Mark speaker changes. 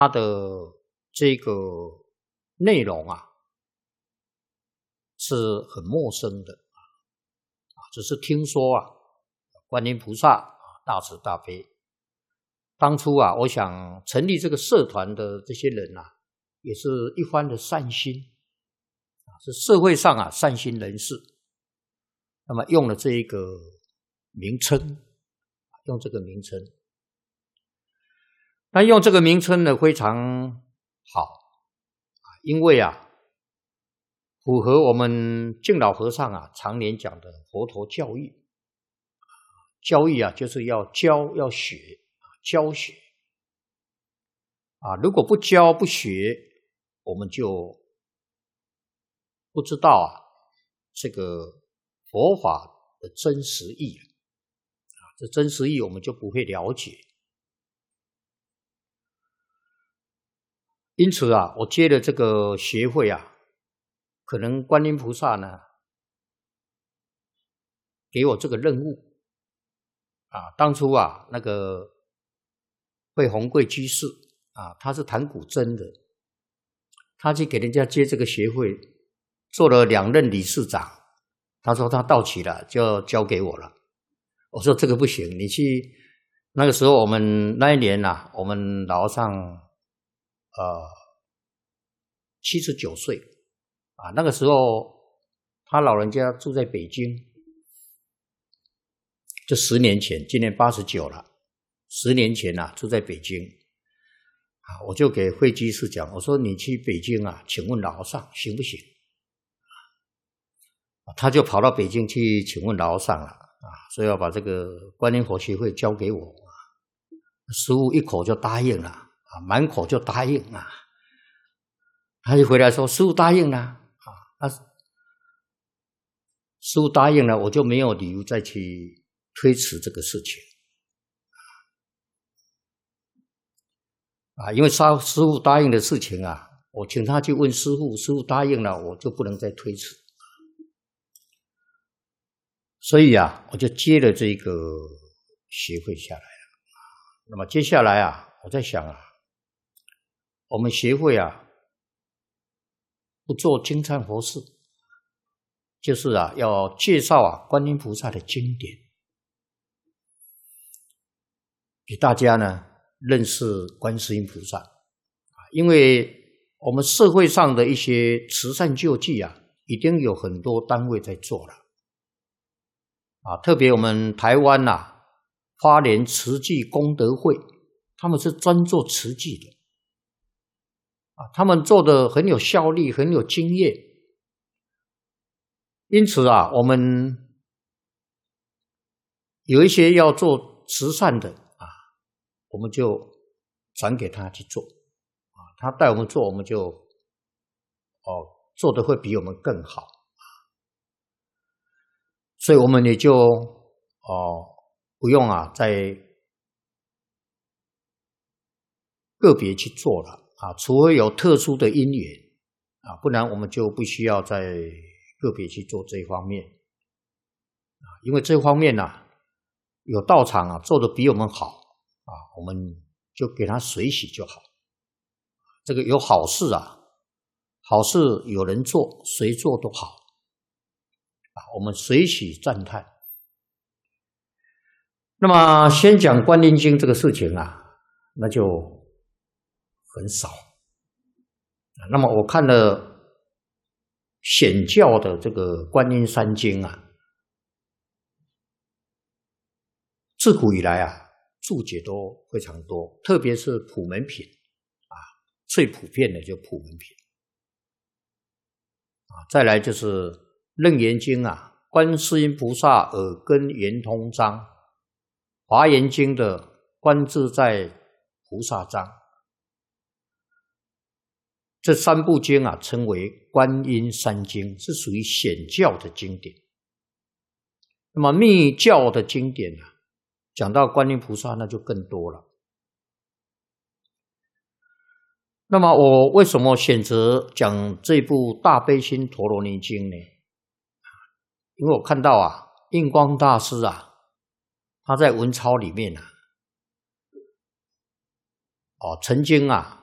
Speaker 1: 它的这个内容啊是很陌生的只是听说啊，观音菩萨大慈大悲。当初啊，我想成立这个社团的这些人啊，也是一番的善心是社会上啊善心人士。那么用了这一个名称，用这个名称。那用这个名称呢非常好，因为啊符合我们敬老和尚啊常年讲的佛陀教育。教育啊就是要教要学，教学如果不教不学，我们就不知道这个佛法的真实意这真实意我们就不会了解。因此啊，我接了这个协会啊，可能观音菩萨呢给我这个任务当初啊那个惠宏贵居士他是弹古筝的，他去给人家接这个协会，做了2任理事长，他说他到期了就交给我了。我说这个不行，你去。那个时候我们那一年我们老和尚79岁那个时候他老人家住在北京，就10年前，今年89了，10年前住在北京我就给慧居士讲，我说你去北京请问老和尚行不行他就跑到北京去请问老和尚了所以要把这个观音佛协会交给我师父一口就答应了满口就答应他就回来说师父答应了师父答应了，我就没有理由再去推迟这个事情因为师父答应的事情我请他去问师父，师父答应了，我就不能再推迟。所以我就接了这个协会下来了。那么接下来我在想我们协会不做经忏佛事，就是要介绍观音菩萨的经典，给大家呢认识观世音菩萨因为我们社会上的一些慈善救济已经有很多单位在做了特别我们台湾花莲慈济功德会，他们是专做慈济的他们做的很有效力，很有经验。因此我们有一些要做慈善的我们就转给他去做他带我们做，我们就做的会比我们更好所以我们也就不用再个别去做了除非有特殊的因缘不然我们就不需要再个别去做这一方面因为这方面有道场做的比我们好我们就给他随喜就好。这个有好事好事有人做，谁做都好我们随喜赞叹。那么先讲观音经这个事情那就很少那么我看了显教的这个观音三经自古以来注解都非常多，特别是普门品最普遍的就普门品再来就是楞严经观世音菩萨耳根圆通章，华严经的观自在菩萨章，这3部经称为观音三经，是属于显教的经典。那么密教的经典讲到观音菩萨那就更多了。那么我为什么选择讲这部大悲心陀罗尼经呢？因为我看到印光大师他在文钞里面曾经